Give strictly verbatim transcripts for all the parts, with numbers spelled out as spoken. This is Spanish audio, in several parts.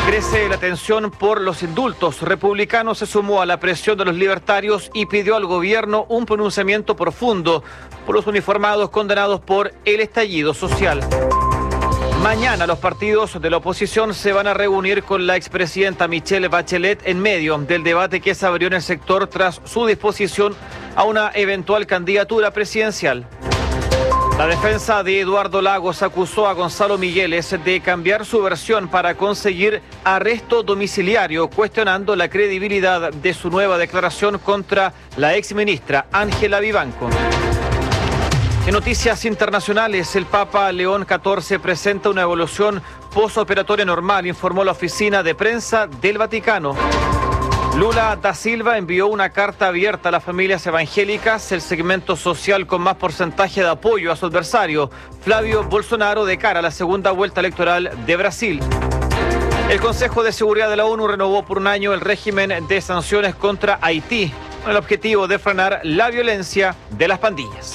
Crece la tensión por los indultos. Republicano se sumó a la presión de los libertarios y pidió al gobierno un pronunciamiento profundo por los uniformados condenados por el estallido social. Mañana los partidos de la oposición se van a reunir con la expresidenta Michelle Bachelet en medio del debate que se abrió en el sector tras su disposición a una eventual candidatura presidencial. La defensa de Eduardo Lagos acusó a Gonzalo Migueles de cambiar su versión para conseguir arresto domiciliario, cuestionando la credibilidad de su nueva declaración contra la exministra Ángela Vivanco. En noticias internacionales, el Papa León catorce presenta una evolución postoperatoria normal, informó la oficina de prensa del Vaticano. Lula da Silva envió una carta abierta a las familias evangélicas, el segmento social con más porcentaje de apoyo a su adversario, Flavio Bolsonaro, de cara a la segunda vuelta electoral de Brasil. El Consejo de Seguridad de la ONU renovó por un año el régimen de sanciones contra Haití, con el objetivo de frenar la violencia de las pandillas.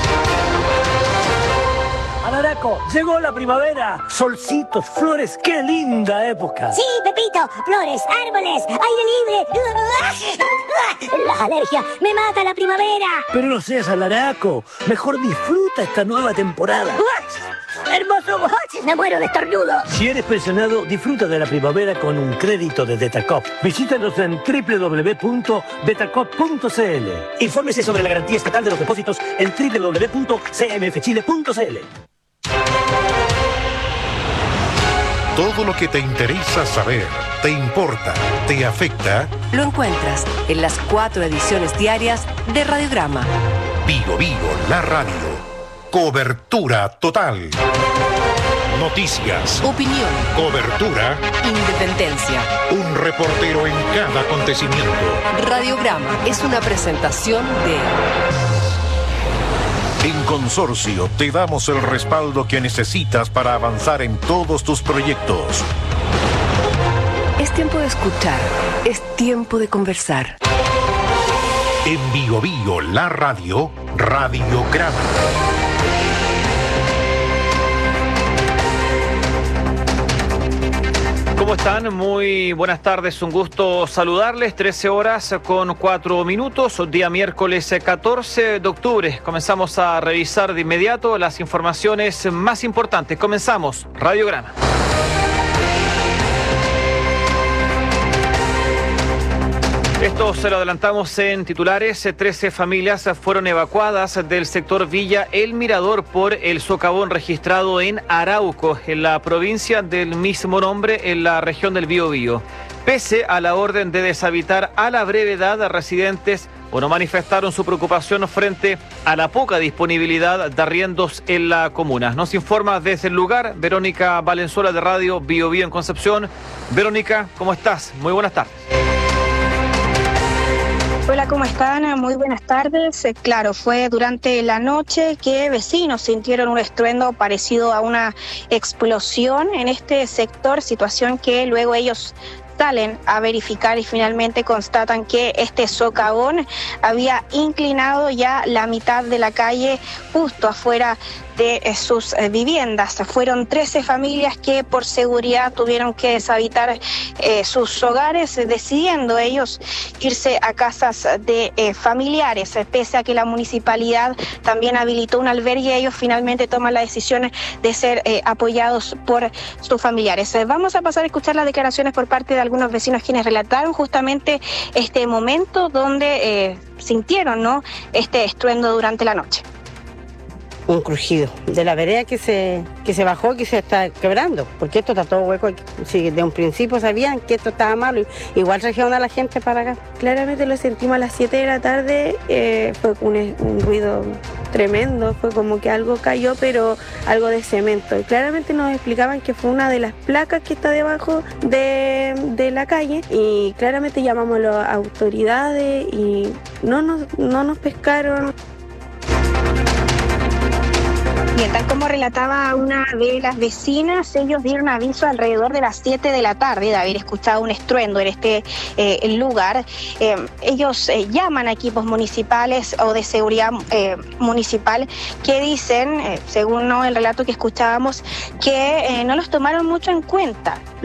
Alaraco, llegó la primavera. Solcitos, flores, qué linda época. Sí, Pepito, flores, árboles, aire libre. La alergia, me mata la primavera. Pero no seas alaraco, mejor disfruta esta nueva temporada. Hermoso, me muero de estornudo. Si eres pensionado, disfruta de la primavera con un crédito de Detacop. Visítanos en doble u doble u doble u punto detacop punto c l. Infórmese sobre la garantía estatal de los depósitos en doble u doble u doble u punto c m f chile punto c l. Todo lo que te interesa saber, te importa, te afecta, lo encuentras en las cuatro ediciones diarias de Radiograma. Bio Bio, la radio. Cobertura total. Noticias. Opinión. Cobertura. Independencia. Un reportero en cada acontecimiento. Radiograma es una presentación de... En Consorcio te damos el respaldo que necesitas para avanzar en todos tus proyectos. Es tiempo de escuchar, es tiempo de conversar. En Bio Bio, la radio, Radiograma. ¿Cómo están? Muy buenas tardes, un gusto saludarles. trece horas con cuatro minutos, día miércoles catorce de octubre. Comenzamos a revisar de inmediato las informaciones más importantes. Comenzamos, Radiograma. Esto se lo adelantamos en titulares. trece familias fueron evacuadas del sector Villa El Mirador por el socavón registrado en Arauco, en la provincia del mismo nombre, en la región del Biobío. Pese a la orden de deshabitar a la brevedad, residentes bueno, manifestaron su preocupación frente a la poca disponibilidad de arriendos en la comuna. Nos informa desde el lugar Verónica Valenzuela de Radio Biobío en Concepción. Verónica, ¿cómo estás? Muy buenas tardes. Hola, ¿cómo están? Muy buenas tardes. Eh, claro, fue durante la noche que vecinos sintieron un estruendo parecido a una explosión en este sector, situación que luego ellos salen a verificar y finalmente constatan que este socavón había inclinado ya la mitad de la calle justo afuera de sus viviendas. Fueron trece familias que por seguridad tuvieron que deshabitar eh, sus hogares, decidiendo ellos irse a casas de eh, familiares. Pese a que la municipalidad también habilitó un albergue, ellos finalmente toman la decisión de ser eh, apoyados por sus familiares. Eh, vamos a pasar a escuchar las declaraciones por parte de algunos vecinos quienes relataron justamente este momento donde eh, sintieron, ¿no?, este estruendo durante la noche. Un crujido de la vereda que se que se bajó, que se está quebrando, porque esto está todo hueco. Si de un principio sabían que esto estaba malo, igual trajeron a la gente para acá. Claramente lo sentimos a las siete de la tarde, eh, fue un, un ruido tremendo, fue como que algo cayó, pero algo de cemento. Y claramente nos explicaban que fue una de las placas que está debajo de, de la calle, y claramente llamamos a las autoridades y no nos, no nos pescaron. Bien, tal como relataba una de las vecinas, ellos dieron aviso alrededor de las siete de la tarde de haber escuchado un estruendo en este eh, lugar. Eh, ellos eh, llaman a equipos municipales o de seguridad eh, municipal que dicen, eh, según ¿no? el relato que escuchábamos, que eh, no los tomaron mucho en cuenta.